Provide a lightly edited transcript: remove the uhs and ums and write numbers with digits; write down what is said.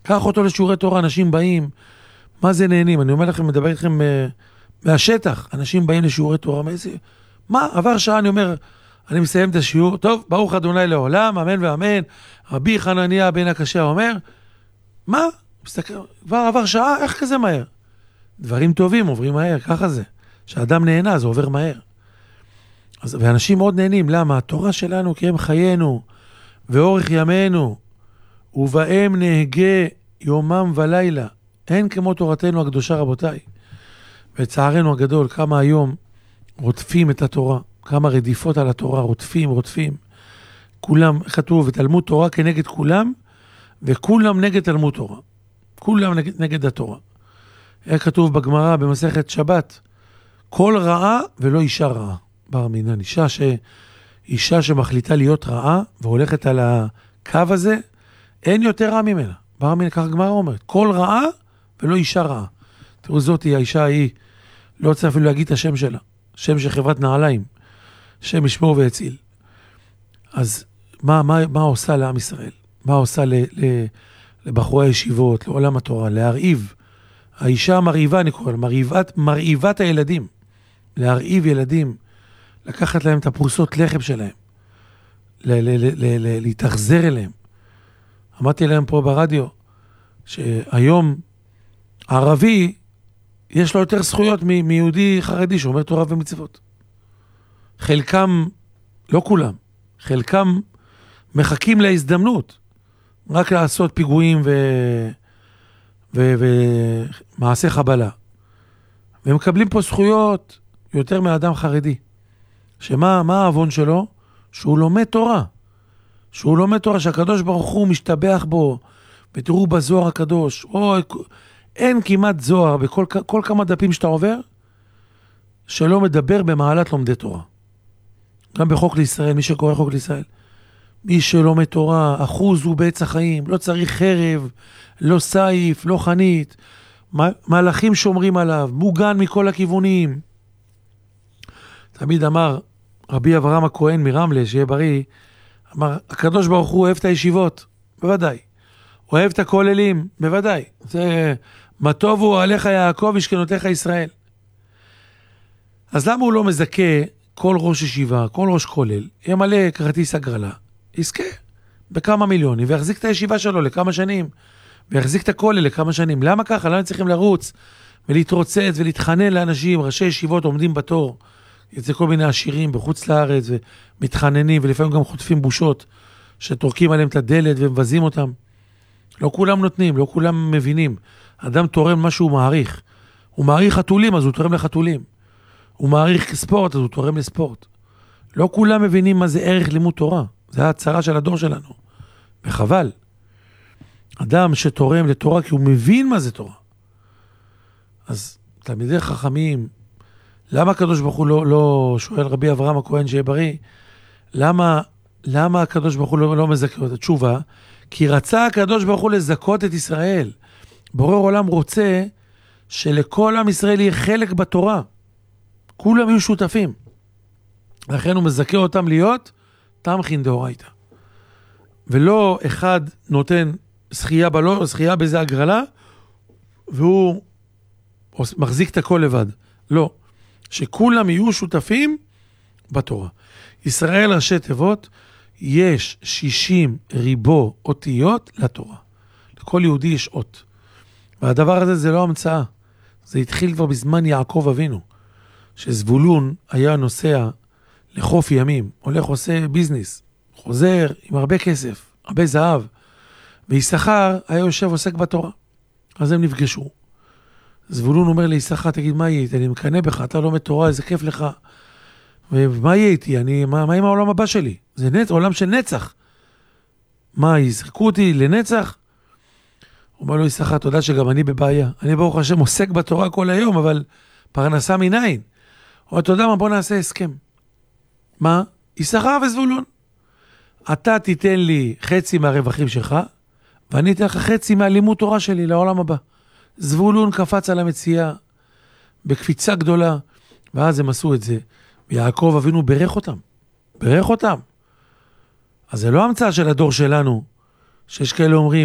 קח אותו לשיעורי תורה, אנשים באים, מה זה נהנים? אני אומר לכם, מדבר איתכם מהשטח, אנשים באים לשיעורי תורה, מה? עבר שעה, אני אומר, אני מסיים את השיעור, טוב, ברוך אדוני לעולם, אמן ואמן, רבי חנניה בן הקשיא אומר, מה? כבר עבר שעה, איך כזה מהר? דברים טובים עוברים מהר, ככה זה. כשאדם נהנה, זה עובר מהר. ואנשים מאוד נהנים, למה? התורה שלנו כי הם חיינו, ואורך ימינו, ובהם נהגה יומם ולילה. אין כמו תורתנו הקדושה, רבותיי. וצערנו הגדול, כמה היום רודפים את התורה, כמה רדיפות על התורה, רודפים. כולם, כתוב, ותלמוד תורה כנגד כולם, וכולם נגד תלמוד תורה. כולם נגד התורה. איך כתוב בגמרא במסכת שבת, כל רעה ולא אישה רעה. בר מינן, אישה שמחליטה להיות רעה, והולכת על הקו הזה, אין יותר רע ממנה. בר מינן, כך גמרא אומרת, כל רעה ולא אישה רעה. תראו, זאת היא, האישה ההיא, לא צריך אפילו להגיד את השם שלה, שם של חברת נעליים, שם ישמור ויציל. אז מה עושה לעם ישראל? מה עושה לבחורי הישיבות, לעולם התורה, להרעיב? האישה המרעיבה, אני קורא לה, מרעיבת הילדים, להרעיב ילדים, לקחת להם את הפרוסות לחם שלהם, להתאכזר אליהם. אמרתי להם פה ברדיו, שהיום הערבי, יש לו יותר זכויות מיהודי חרדי שאומר תורה ומצוות. חלקם, לא כולם, חלקם מחכים להזדמנות, רק לעשות פיגועים ומעשה חבלה. והם מקבלים פה זכויות יותר מאדם חרדי. שמה האבון שלו? שהוא לומד תורה. שהוא לומד תורה, שהקדוש ברוך הוא משתבח בו, ותראו בזוהר הקדוש, אין כמעט זוהר, בכל כמה דפים שאתה עובר, שלא מדבר במעלת לומדי תורה. גם בחוק לישראל, מי שקורא חוק לישראל, מי שלומד תורה, אחוז הוא בעץ החיים, לא צריך חרב, לא סייף, לא חנית, מלאכים שומרים עליו, מוגן מכל הכיוונים. תמיד אמר רבי אברהם הכהן מרמלה, שיהיה בריא, אמר, הקדוש ברוך הוא אוהב את הישיבות, בוודאי. אוהב את הכוללים, בוודאי. זה מה טוב הוא עליך יעקב משכנותיך ישראל. אז למה הוא לא מזכה כל ראש ישיבה, כל ראש כולל, ימלא כרטיס הגרלה, יזכה בכמה מיליונים, ויחזיק את הישיבה שלו לכמה שנים, ויחזיק את הכולל לכמה שנים. למה ככה? למה צריכים לרוץ ולהתרוצץ ולהתחנן לאנשים? ראשי ישיבות עומדים בתור, יצא כל מיני עשירים בחוץ לארץ, ומתחננים, ולפעמים גם חוטפים בושות, שתורקים עליהם את הדלת ומבזים אותם. לא כולם נותנים, לא כולם מבינים. אדם תורם מה שהוא מעריך. הוא מעריך חתולים, אז הוא תורם לחתולים. הוא מעריך ספורט, אז הוא תורם לספורט. לא כולם מבינים מה זה ערך לימוד תורה. זה הצרה של הדור שלנו. וחבל. אדם שתורם לתורה, כי הוא מבין מה זה תורה. אז תלמידי חכמים, למה הקדוש ברוך הוא לא שואל רבי אברהם הכהן שיהיה בריא? למה הקדוש ברוך הוא לא מזכה את התשובה? כי רצה הקדוש ברוך הוא לזכות את ישראל. בורא עולם רוצה שלכל עם ישראל יהיה חלק בתורה. כולם יהיו שותפים. לכן הוא מזכה אותם להיות תמכין דאורייתא. ולא אחד נותן זכייה בזה הגרלה, והוא מחזיק את הכל לבד. לא. שכולם יהיו שותפים בתורה. ישראל ראשי תיבות, יש 60 ריבו אותיות לתורה. לכל יהודי יש אות. והדבר הזה זה לא המצאה. זה התחיל כבר בזמן יעקב אבינו. שזבולון היה נוסע לחוף ימים, הולך עושה ביזנס, חוזר עם הרבה כסף, הרבה זהב, ויששכר היה יושב עוסק בתורה. אז הם נפגשו. זבולון אומר ליששכר, תגיד, מה יהיה איתי? אני מקנא בך, אתה לומד תורה, איזה כיף לך. ומה יהיה איתי? מה עם העולם הבא שלי? זה עולם של נצח. מה, יזרקו אותי לנצח? הוא אומר לו, יששכר, תודה שגם אני בבעיה. אני ברוך השם עוסק בתורה כל היום, אבל פרנסה מניין. הוא אומר, תודה מה, בוא נעשה הסכם. מה? יששכר וזבולון. אתה תיתן לי חצי מהרווחים שלך, ואני אתן לך חצי מהלימוד תורה שלי לעולם הבא. זבולון קפץ על המציאה בקפיצה גדולה, ואז הם עשו את זה. ויעקב אבינו ברך אותם. ברך אותם. אז זה לא המצאה של הדור שלנו, שיש כאלה אומרים,